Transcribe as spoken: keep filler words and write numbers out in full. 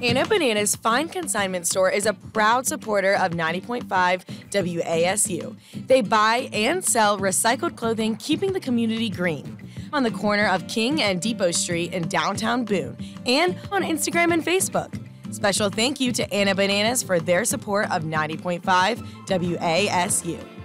Anna Bananas Fine Consignment Store is a proud supporter of ninety point five W A S U. They buy and sell recycled clothing, keeping the community green. On the corner of King and Depot Street in downtown Boone, and on Instagram and Facebook. Special thank you to Anna Bananas for their support of ninety point five W A S U.